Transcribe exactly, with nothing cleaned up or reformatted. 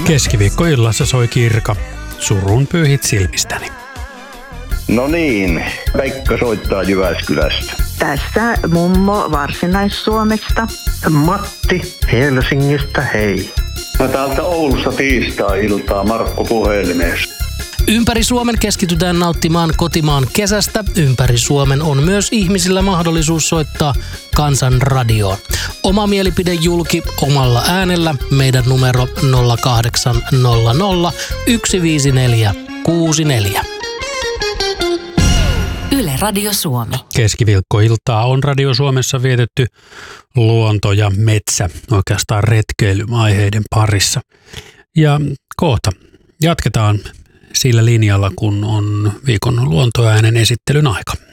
Keskiviikkoillassa soi Kirka. Surun pyyhit silmistäni. No niin, Pekka soittaa Jyväskylästä. Tässä mummo Varsinais-Suomesta. Matti Helsingistä, hei. Mä täältä Oulusta tiistai-iltaa Markku puhelimessa. Ympäri Suomen keskitytään nauttimaan kotimaan kesästä. Ympäri Suomen on myös ihmisillä mahdollisuus soittaa Kansanradioon. Oma mielipide julki omalla äänellä. Meidän numero nolla kahdeksan nolla nolla yksi viisi neljä kuusi neljä. Yle Radio Suomi. Keskiviikkoiltaa on Radio Suomessa vietetty luonto ja metsä, oikeastaan retkeilyaiheiden parissa. Ja kohta jatketaan sillä linjalla, kun on viikon luontoäänen esittelyn aika.